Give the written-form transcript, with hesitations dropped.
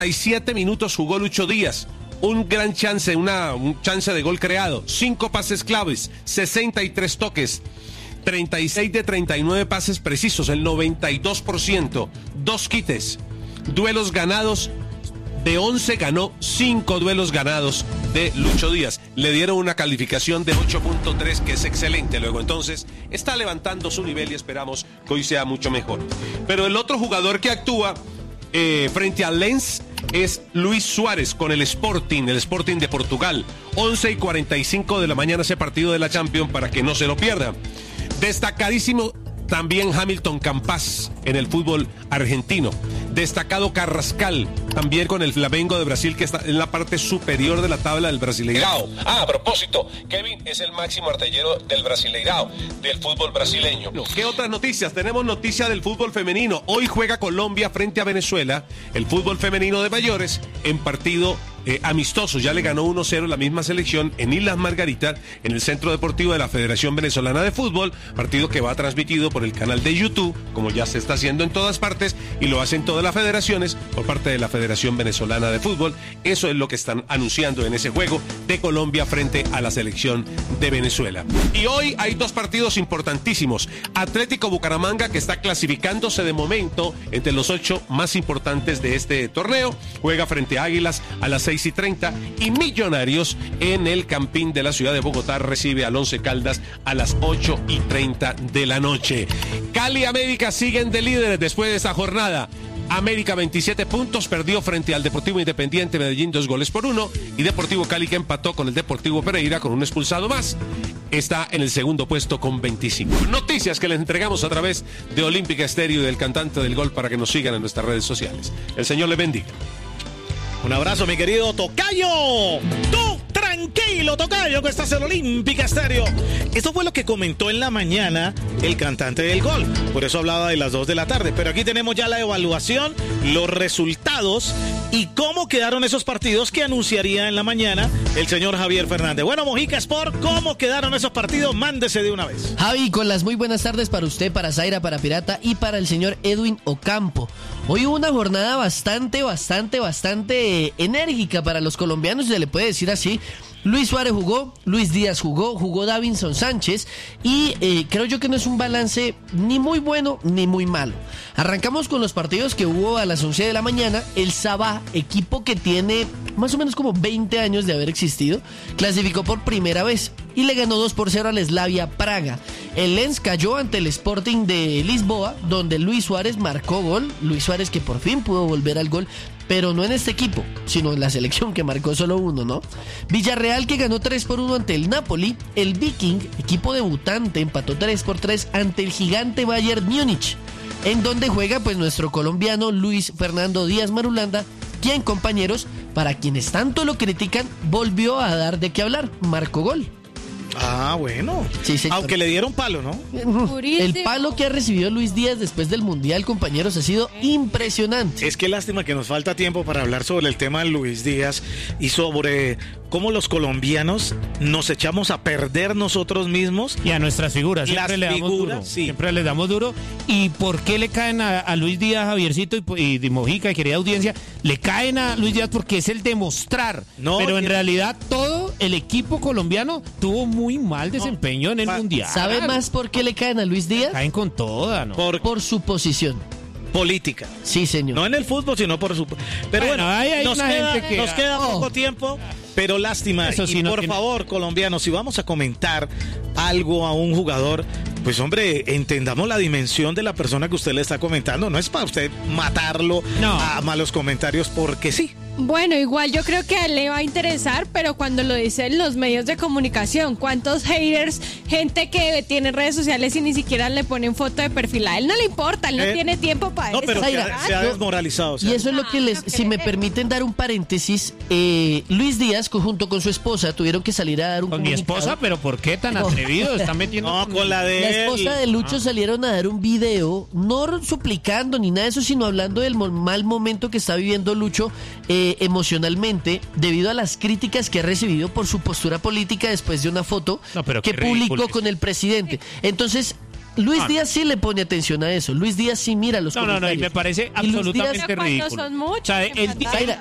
7 minutos jugó Lucho Díaz. Un gran chance, un chance de gol creado. 5 pases claves, 63 toques. 36 de 39 pases precisos, el 92%. 2 quites. Duelos ganados. De 11 ganó 5 duelos ganados de Lucho Díaz. Le dieron una calificación de 8.3, que es excelente. Luego entonces está levantando su nivel y esperamos que hoy sea mucho mejor. Pero el otro jugador que actúa frente al Lens es Luis Suárez con el Sporting de Portugal. 11:45 de la mañana ese partido de la Champions para que no se lo pierdan. Destacadísimo también Hamilton Campas en el fútbol argentino. Destacado Carrascal, también con el Flamengo de Brasil, que está en la parte superior de la tabla del Brasileirao. A propósito, Kevin es el máximo artillero del Brasileirao, del fútbol brasileño. ¿Qué otras noticias? Tenemos noticia del fútbol femenino. Hoy juega Colombia frente a Venezuela, el fútbol femenino de mayores, en partido amistoso. Ya le ganó 1-0 la misma selección en Islas Margaritas, en el Centro Deportivo de la Federación Venezolana de Fútbol, partido que va transmitido por el canal de YouTube, como ya se está haciendo en todas partes, y lo hacen todas las federaciones por parte de la Federación Venezolana de Fútbol. Eso es lo que están anunciando en ese juego de Colombia frente a la selección de Venezuela. Y hoy hay 2 partidos importantísimos. Atlético Bucaramanga, que está clasificándose de momento entre los 8 más importantes de este torneo, juega frente a Águilas a las 6:30, y Millonarios en el Campín de la ciudad de Bogotá recibe al Once Caldas a las 8:30 de la noche. Cali y América siguen de líderes después de esa jornada. América 27 puntos, perdió frente al Deportivo Independiente Medellín 2-1, y Deportivo Cali, que empató con el Deportivo Pereira con un expulsado más, está en el segundo puesto con 25. Noticias que les entregamos a través de Olímpica Estéreo y del Cantante del Gol para que nos sigan en nuestras redes sociales. El Señor les bendiga. Un abrazo, mi querido tocayo. Tú, tranquilo, tocayo, que estás en Olímpica Estéreo. Esto fue lo que comentó en la mañana el Cantante del Gol. Por eso hablaba de las 2 de la tarde. Pero aquí tenemos ya la evaluación, los resultados y cómo quedaron esos partidos que anunciaría en la mañana el señor Javier Fernández. Bueno, Mojica Sport, ¿cómo quedaron esos partidos? Mándese de una vez. Javi, con las muy buenas tardes para usted, para Zaira, para Pirata y para el señor Edwin Ocampo. Hoy hubo una jornada bastante enérgica para los colombianos, se le puede decir así. Luis Suárez jugó, Luis Díaz jugó Davinson Sánchez, y creo yo que no es un balance ni muy bueno ni muy malo. Arrancamos con los partidos que hubo a las 11 de la mañana. El Sabah, equipo que tiene más o menos como 20 años de haber existido, clasificó por primera vez y le ganó 2-0 al Slavia Praga. El Lens cayó ante el Sporting de Lisboa, donde Luis Suárez marcó gol. Luis Suárez, que por fin pudo volver al gol, pero no en este equipo, sino en la selección, que marcó solo 1, ¿no? Villarreal, que ganó 3-1 ante el Napoli. El Viking, equipo debutante, empató 3-3 ante el gigante Bayern Múnich, en donde juega pues nuestro colombiano Luis Fernando Díaz Marulanda, quien, compañeros, para quienes tanto lo critican, volvió a dar de qué hablar, marcó gol. Ah, bueno. Sí, aunque le dieron palo, ¿no? El palo que ha recibido Luis Díaz después del Mundial, compañeros, ha sido impresionante. Es que lástima que nos falta tiempo para hablar sobre el tema de Luis Díaz y sobre cómo los colombianos nos echamos a perder nosotros mismos. Y a nuestras figuras. Siempre le damos duro. Sí. Siempre les damos duro. ¿Y por qué le caen a Luis Díaz, Javiercito y Mojica, y querida audiencia? Le caen a Luis Díaz porque es el demostrar. No, pero en realidad todo el equipo colombiano tuvo muy mal desempeño en el Mundial. ¿Sabe más por qué le caen a Luis Díaz? Caen con toda, ¿no? Por su posición política. Sí, señor. No en el fútbol, sino por su... Pero bueno, nos queda poco tiempo, pero lástima. Eso sí, y por favor, colombianos, si vamos a comentar algo a un jugador, pues hombre, entendamos la dimensión de la persona que usted le está comentando. No es para usted matarlo a malos comentarios porque sí. Bueno, igual yo creo que a él le va a interesar, pero cuando lo dicen los medios de comunicación, ¿cuántos haters, gente que tiene redes sociales y ni siquiera le ponen foto de perfil? A él no le importa, él no tiene tiempo para eso. No, pero se ha desmoralizado. Y eso es lo que si me permiten dar un paréntesis, Luis Díaz junto con su esposa tuvieron que salir a dar un comunicado. ¿Con mi esposa? ¿Pero por qué tan atrevido? ¿Están metiendo? No, con la de la esposa de Lucho salieron a dar un video, no suplicando ni nada de eso, sino hablando del mal momento que está viviendo Lucho emocionalmente, debido a las críticas que ha recibido por su postura política después de una foto que publicó con el presidente. Entonces, Luis Díaz sí le pone atención a eso. Luis Díaz sí mira los comentarios. No, y me parece absolutamente ridículo. Son muchos. Zaira,